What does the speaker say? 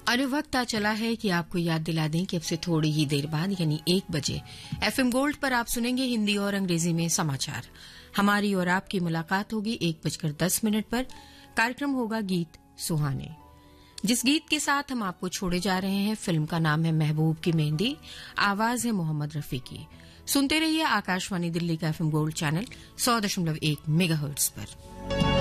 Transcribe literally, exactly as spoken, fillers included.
और वक्त आ चला है कि आपको याद दिला दें कि अब से थोड़ी ही देर बाद यानी एक बजे एफएम गोल्ड पर आप सुनेंगे हिंदी और अंग्रेजी में समाचार। हमारी और आपकी मुलाकात होगी एक बजकर दस मिनट पर। कार्यक्रम होगा गीत सुहाने। जिस गीत के साथ हम आपको छोड़े जा रहे हैं, फिल्म का नाम है महबूब की मेहंदी, आवाज है मोहम्मद रफी की। सुनते रहिए आकाशवाणी दिल्ली का एफएम गोल्ड चैनल सौ दशमलव एक मेगाहर्ट्ज पर।